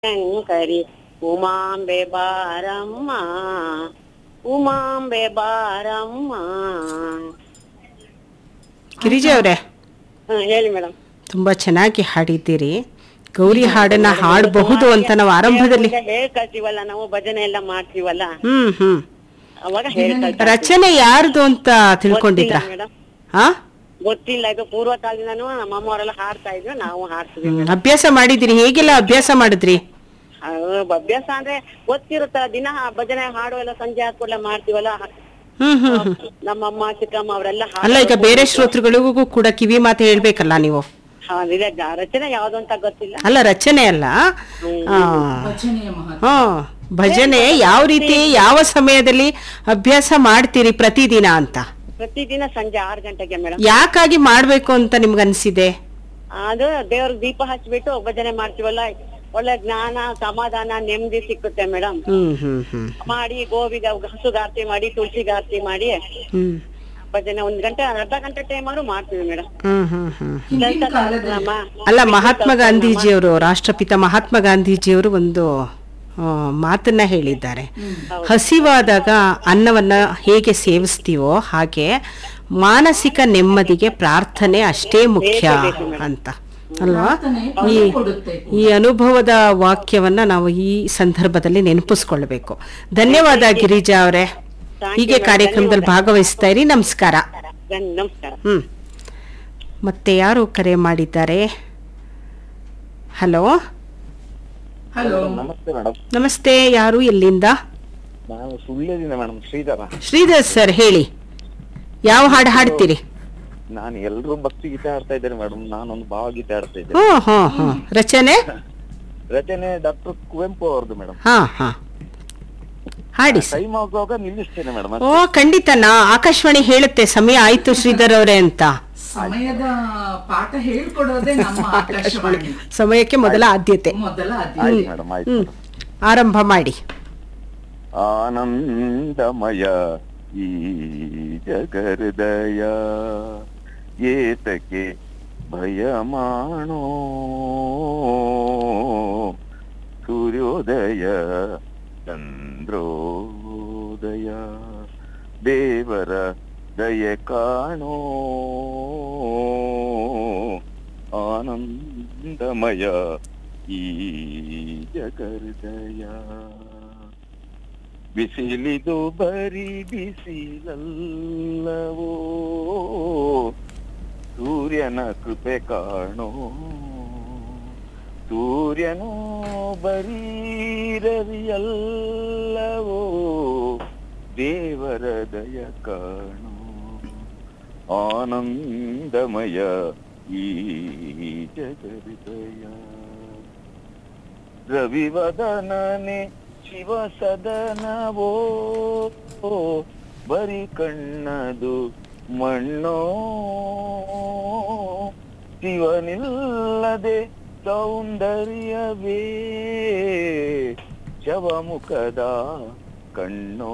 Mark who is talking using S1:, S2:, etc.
S1: ಶಂಕರಿ ಉಮಾಂಬೆ ಬಾರಮ್ಮ ಉಮಾಂಬೆ ಬಾರಮ್ಮ.
S2: ಗಿರಿಜಾ ಅವರೇ,
S1: ಹೇಳಿ ಮೇಡಮ್.
S2: ತುಂಬಾ ಚೆನ್ನಾಗಿ ಹಾಡಿದ್ದೀರಿ. ಗೌರಿ ಹಾಡನ್ನ ಹಾಡಬಹುದು ಅಂತ ನಾವು ಆರಂಭದಲ್ಲಿ
S1: ಹೇಳ್ಕಳ್ತೀವಲ್ಲ, ನಾವು ಭಜನೆ ಎಲ್ಲ ಮಾಡ್ತೀವಲ್ಲ,
S2: ಹ್ಮ್
S1: ಅವಾಗ ಹೇಳ್ಕಳ್ತೀವಿ.
S2: ರಚನೆ ಯಾರ್ದು ಅಂತ ತಿಳ್ಕೊಂಡಿದ್ರ?
S1: ಮೇಡಮ್
S2: ಹಾ,
S1: ಗೊತ್ತಿಲ್ಲ. ಇದು ಪೂರ್ವ ಕಾಲದಿಂದನೂ ನಮ್ಮ ಅಮ್ಮವರೆಲ್ಲ ಹಾಡ್ತಾ ಇದ್ರು, ನಾವು ಹಾಡ್ತೀವಿ.
S2: ಅಭ್ಯಾಸ ಮಾಡಿದಿರಿ? ಹೇಗೆಲ್ಲ ಅಭ್ಯಾಸ ಮಾಡಿದ್ರಿ?
S1: ಅಭ್ಯಾಸ ಅಂದ್ರೆ ಗೊತ್ತಿರುತ್ತಲ್ಲ, ದಿನ ಭಜನೆ ಹಾಡು ಎಲ್ಲ ಸಂಜೆ ಹಾಕೊಲ್ಲ ಮಾಡ್ತೀವಲ್ಲ.
S2: ಹ್ಮ್
S1: ನಮ್ಮಮ್ಮ ಚಿಕ್ಕಮ್ಮ ಅವರೆಲ್ಲ
S2: ಅಲ್ಲ, ಈಗ ಬೇರೆ ಶ್ರೋತೃಗಳಿಗೂ ಕೂಡ ಕಿವಿ ಮಾತು ಹೇಳ್ಬೇಕಲ್ಲ ನೀವು.
S1: ರಚನೆ ಯಾವ್ದು ಅಂತ ಗೊತ್ತಿಲ್ಲ.
S2: ಅಲ್ಲ, ರಚನೆ ಅಲ್ಲ, ಭಜನೆ ಯಾವ ರೀತಿ ಯಾವ ಸಮಯದಲ್ಲಿ ಅಭ್ಯಾಸ ಮಾಡ್ತೀರಿ ಪ್ರತಿದಿನ ಅಂತ?
S1: ಪ್ರತಿದಿನ ಸಂಜೆ 6 ಗಂಟೆಗೆ ಮೇಡಮ್.
S2: ಯಾಕಾಗಿ ಮಾಡ್ಬೇಕು ಅಂತ ನಿಮ್ಗೆ ಅನ್ಸಿದೆ?
S1: ಅದು ದೇವ್ರ ದೀಪ ಹಚ್ಬಿಟ್ಟು ಭಜನೆ ಮಾಡ್ತೀವಲ್ಲ, ಒಳ್ಳೆ ಜ್ಞಾನ, ಸಮಾಧಾನ, ನೆಮ್ಮದಿ ಸಿಕ್ಕುತ್ತೆ ಮೇಡಮ್. ಮಾಡಿ ಗೋವಿಗೆ ಹಸುಗಾರ್ತಿ ಮಾಡಿ, ತುಳಸಿಗಾರ್ತಿ ಮಾಡಿ ಭಜನೆ 1 ಗಂಟೆ ಅರ್ಧ ಗಂಟೆ ಟೈಮ್ ಆದ್ರೂ ಮಾಡ್ತೀವಿ ಮೇಡಮ್.
S2: ಅಲ್ಲ, ಮಹಾತ್ಮ ಗಾಂಧೀಜಿಯವರು, ರಾಷ್ಟ್ರಪಿತ ಮಹಾತ್ಮ ಗಾಂಧೀಜಿಯವರು ಒಂದು ಮಾತನ್ನ ಹೇಳಿದ್ದಾರೆ, ಹಸಿವಾದಾಗ ಅನ್ನವನ್ನ ಹೇಗೆ ಸೇವಿಸ್ತೀವೋ ಹಾಗೆ ಮಾನಸಿಕ ನೆಮ್ಮದಿಗೆ ಪ್ರಾರ್ಥನೆ ಅಷ್ಟೇ ಮುಖ್ಯ ಅಂತ ಅಲ್ವಾ? ಈ ಅನುಭವದ ವಾಕ್ಯವನ್ನ ನಾವು ಈ ಸಂದರ್ಭದಲ್ಲಿ ನೆನಪಿಸ್ಕೊಳ್ಬೇಕು. ಧನ್ಯವಾದ ಗಿರಿಜಾ ಅವರೇ, ಹೀಗೆ ಕಾರ್ಯಕ್ರಮದಲ್ಲಿ ಭಾಗವಹಿಸ್ತಾ ಇರಿ. ನಮಸ್ಕಾರ.
S1: ನಮಸ್ಕಾರ.
S2: ಮತ್ತೆ ಯಾರು ಕರೆ ಮಾಡಿದ್ದಾರೆ? ಹಲೋ.
S3: ನಮಸ್ತೆ ಮೇಡಮ್.
S2: ನಮಸ್ತೆ, ಯಾರು, ಎಲ್ಲಿಂದ?
S3: ನಾನು ಸುಳ್ಯದಿಂದ ಮೇಡಮ್, ಶ್ರೀಧರ.
S2: ಶ್ರೀಧರ್ ಸರ್, ಹೇಳಿ, ಯಾವ ಹಾಡು ಹಾಡ್ತೀರಿ?
S3: ನಾನು ಎಲ್ರು ಭಕ್ತಿ ಗೀತೆ ಆಡ್ತಾ ಇದ್ದೇನೆ ಮೇಡಮ್, ನಾನೊಂದು ಭಾವಗೀತೆ ಆಡ್ತಾ ಇದ್ದೇನೆ.
S2: ರಚನೆ
S3: ಡಾಕ್ಟರ್ ಕುವೆಂಪು ಅವ್ರದ್ದು ಮೇಡಮ್.
S2: ಹಾಡಿ.
S3: ಟೈಮ್ ಆಗುವಾಗ ನಿಲ್ಲಿಸ್ತೇನೆ ಮೇಡಮ್.
S2: ಓ, ಖಂಡಿತ. ಆಕಾಶವಾಣಿ ಹೇಳುತ್ತೆ ಸಮಯ ಆಯ್ತು ಶ್ರೀಧರ್ ಅವರೇ ಅಂತ.
S4: ಸಮಯದ ಪಾಠ ಹೇಳ್ಕೊಡೋದೇ ನಮ್ಮ ಆಕಾಶವಾಣಿ.
S2: ಸಮಯಕ್ಕೆ ಮೊದಲ ಆದ್ಯತೆ.
S3: ಮೇಡಮ್ ಆಯ್ತು.
S2: ಆರಂಭ ಮಾಡಿ.
S3: ಆನಂದಮಯ ಈ ಜಗಹೃದಯ, ಏತಕ್ಕೆ ಭಯ ಮಾಡೋ, ಸೂರ್ಯೋದಯ ಚಂದ್ರೋದಯ, ದೇವರ ದಯೆ ಕಾಣೋ, ಆನಂದಮಯ ಈ ಜಗಹೃದಯ. ಬಿಸಿಲಿದು ಬರೀ ಬಿಸಿಲಲ್ಲವೋ, ಸೂರ್ಯನ ಕೃಪೆ ಕಾಣೋ, ಸೂರ್ಯನು ಬರೀ ರವಿಯಲ್ಲವೋ, ದೇವರ ದಯ ಕಾಣೋ, ಆನಂದಮಯ ಈ ಜಗಹೃದಯ. ರವಿವದನನೆ ಶಿವ ಸದನವೋ, ಬರಿ ಕಣ್ಣದು ಮಣ್ಣೋ, ಶಿವನಿಲ್ಲದೆ ಸೌಂದರ್ಯವೇ, ಶವಮುಖದ ಕಣ್ಣೋ.